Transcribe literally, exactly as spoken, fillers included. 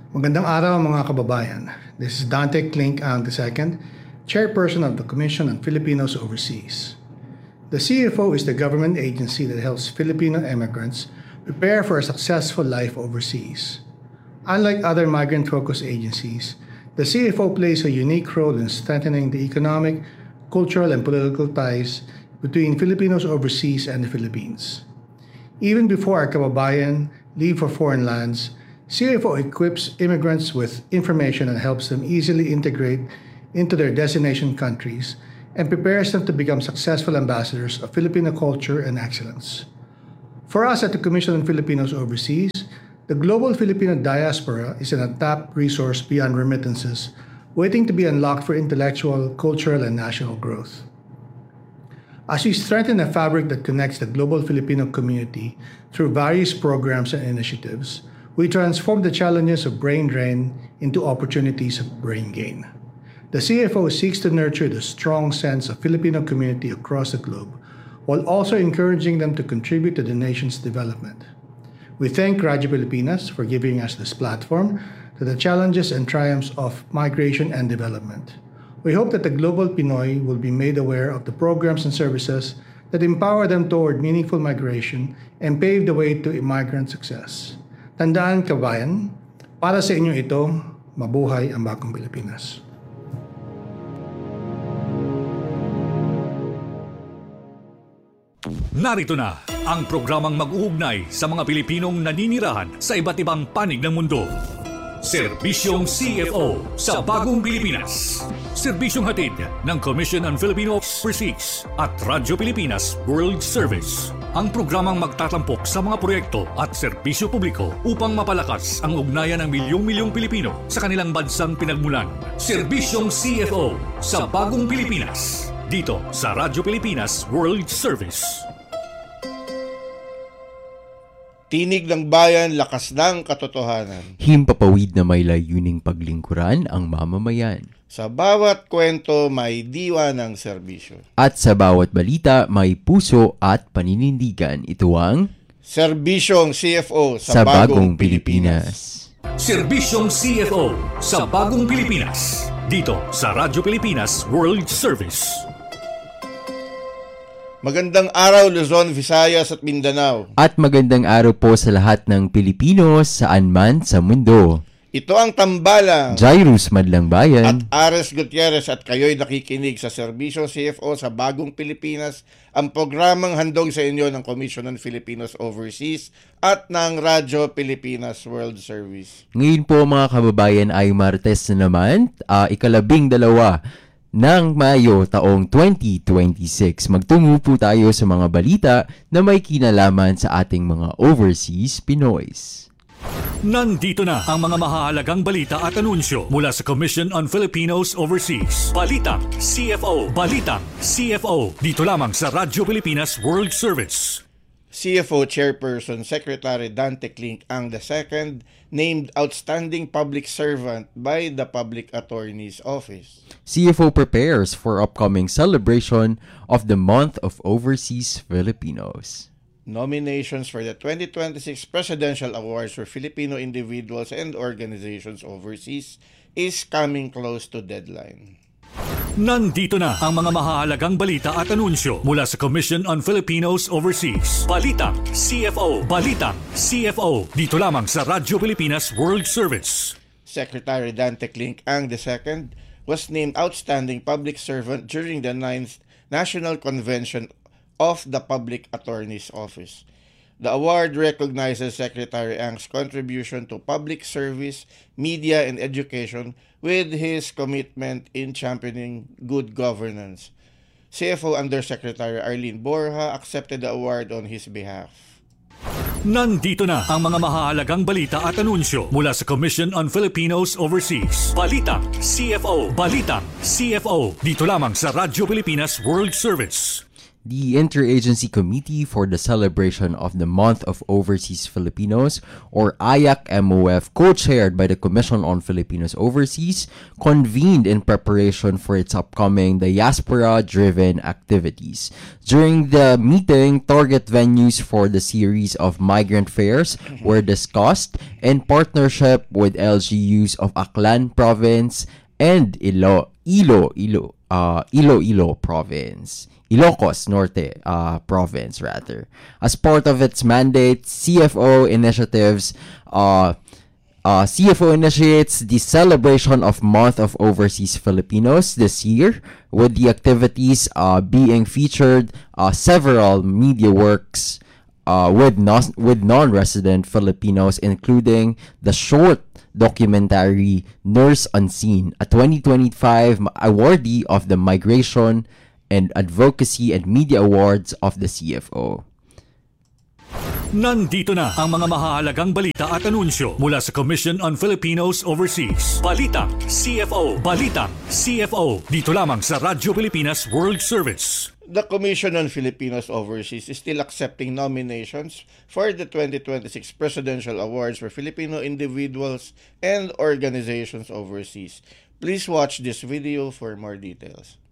Magandang araw mga kababayan. This is Dante Klink Ang the second, Chairperson of the Commission on Filipinos Overseas. The C F O is the government agency that helps Filipino immigrants prepare for a successful life overseas. Unlike other migrant-focused agencies, the C F O plays a unique role in strengthening the economic, cultural, and political ties between Filipinos overseas and the Philippines. Even before our kababayan leave for foreign lands, C F O equips immigrants with information and helps them easily integrate into their destination countries and prepares them to become successful ambassadors of Filipino culture and excellence. For us at the Commission on Filipinos Overseas, the global Filipino diaspora is an untapped resource beyond remittances, waiting to be unlocked for intellectual, cultural, and national growth. As we strengthen a fabric that connects the global Filipino community through various programs and initiatives, we transform the challenges of brain drain into opportunities of brain gain. The C F O seeks to nurture the strong sense of Filipino community across the globe, while also encouraging them to contribute to the nation's development. We thank Radyo Pilipinas for giving us this platform to the challenges and triumphs of migration and development. We hope that the global Pinoy will be made aware of the programs and services that empower them toward meaningful migration and pave the way to immigrant success. Tandaan, kabayan, para sa inyo ito, mabuhay ang bagong Pilipinas. Narito na ang programang mag-uugnay sa mga Pilipinong naninirahan sa iba't ibang panig ng mundo. Serbisyong C F O sa Bagong Pilipinas. Serbisyong hatid ng Commission on Filipino Overseas at Radyo Pilipinas World Service. Ang programang magtatampok sa mga proyekto at serbisyo publiko upang mapalakas ang ugnayan ng milyong-milyong Pilipino sa kanilang bansang pinagmulan. Serbisyong C F O sa Bagong Pilipinas. Dito sa Radyo Pilipinas World Service. Tinig ng bayan, lakas ng katotohanan. Himpapawid na may layuning paglingkuran ang mamamayan. Sa bawat kwento may diwa ng serbisyo. At sa bawat balita may puso at paninindigan. Ito ang Serbisyong C F O sa, sa Bagong, Bagong Pilipinas. Pilipinas. Serbisyong C F O sa Bagong Pilipinas. Dito sa Radyo Pilipinas World Service. Magandang araw Luzon, Visayas at Mindanao. At magandang araw po sa lahat ng Pilipino saan man sa mundo. Ito ang tambalang Jairus Madlang Bayan at Ares Gutierrez at kayo'y nakikinig sa Serbisyong C F O sa Bagong Pilipinas, ang programang handog sa inyo ng Commission on Filipinos Overseas at ng Radyo Pilipinas World Service. Ngayon po mga kababayan ay Martes na naman, uh, ikalabing dalawa ng Mayo taong twenty twenty-six. Magtungo po tayo sa mga balita na may kinalaman sa ating mga overseas Pinoys. Nandito na ang mga mahahalagang balita at anunsyo mula sa Commission on Filipinos Overseas. Balitang C F O. Balitang C F O. Dito lamang sa Radyo Pilipinas World Service. C F O Chairperson Secretary Dante Klink Ang the second named Outstanding Public Servant by the Public Attorney's Office. C F O prepares for upcoming celebration of the Month of Overseas Filipinos. Nominations for the twenty twenty-six Presidential Awards for Filipino individuals and organizations overseas is coming close to deadline. Nandito na ang mga mahahalagang balita at anunsyo mula sa Commission on Filipinos Overseas. Balitang C F O. Balitang C F O. Dito lamang sa Radyo Pilipinas World Service. Secretary Dante Klink Ang the second was named Outstanding Public Servant during the ninth National Convention of the Public Attorney's Office. The award recognizes Secretary Ang's contribution to public service, media, and education with his commitment in championing good governance. C F O Undersecretary Arlene Borja accepted the award on his behalf. Nandito na ang mga mahahalagang balita at anunsyo mula sa Commission on Filipinos Overseas. Balitang C F O. Balitang C F O. Dito lamang sa Radyo Pilipinas World Service. The Interagency Committee for the Celebration of the Month of Overseas Filipinos, or I A C M O F, co-chaired by the Commission on Filipinos Overseas, convened in preparation for its upcoming diaspora-driven activities. During the meeting, target venues for the series of migrant fairs were discussed in partnership with L G Us of Aklan Province and Ilo, Ilo, Ilo, uh, Iloilo Province. Ilocos Norte uh, Province, rather. As part of its mandate, C F O initiatives, uh, uh, C F O initiates the celebration of Month of Overseas Filipinos this year, with the activities uh, being featured uh, several media works uh, with, non- with non-resident Filipinos, including the short documentary Nurse Unseen, a twenty twenty-five awardee of the Migration and Advocacy and Media Awards of the C F O. Nandito na ang mga mahahalagang balita at anunsyo mula sa Commission on Filipinos Overseas. Balitang C F O. Balitang C F O. Dito lamang sa Radyo Pilipinas World Service. The Commission on Filipinos Overseas is still accepting nominations for the twenty twenty-six Presidential Awards for Filipino individuals and organizations overseas. Please watch this video for more details.